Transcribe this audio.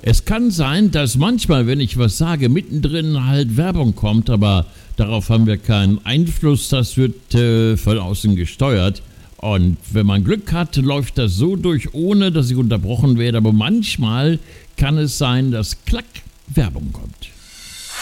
Es kann sein, dass manchmal, wenn ich was sage, mittendrin halt Werbung kommt, aber darauf haben wir keinen Einfluss. Das wird von außen gesteuert. Und wenn man Glück hat, läuft das so durch, ohne dass ich unterbrochen werde. Aber manchmal kann es sein, dass klack, Werbung kommt.